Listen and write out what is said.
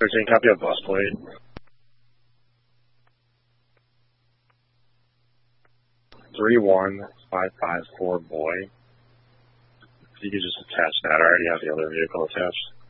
13, copy a bus plate. 31554 boy. If you could just attach that, I already have the other vehicle attached.